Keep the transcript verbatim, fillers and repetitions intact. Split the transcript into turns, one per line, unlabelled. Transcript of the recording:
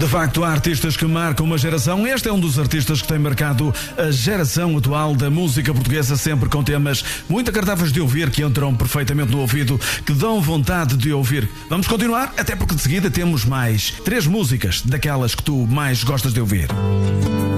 De facto, há artistas que marcam uma geração. Este é um dos artistas que tem marcado a geração atual da música portuguesa, sempre com temas muito agradáveis de ouvir, que entram perfeitamente no ouvido, que dão vontade de ouvir. Vamos continuar, até porque de seguida temos mais três músicas daquelas que tu mais gostas de ouvir.